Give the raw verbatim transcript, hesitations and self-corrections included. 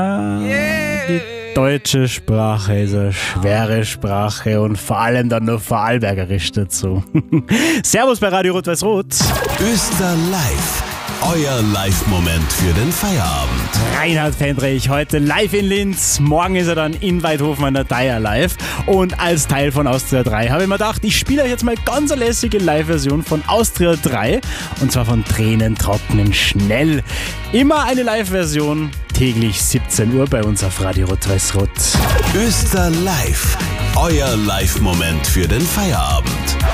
Die deutsche Sprache ist eine schwere Sprache und vor allem dann nur vorarlbergerisch dazu. Servus bei Radio Rot-Weiß-Rot. Öster Live. Euer Live-Moment für den Feierabend. Reinhard Fendrich heute live in Linz. Morgen ist er dann in Weidhofen an der Dyer live. Und als Teil von Austria drei habe ich mir gedacht, ich spiele euch jetzt mal ganz eine lässige Live-Version von Austria drei. Und zwar von Tränen trocknen schnell. Immer eine Live-Version, täglich siebzehn Uhr bei uns auf Radio Rot-Weiß-Rot. Öster Live. Euer Live-Moment für den Feierabend.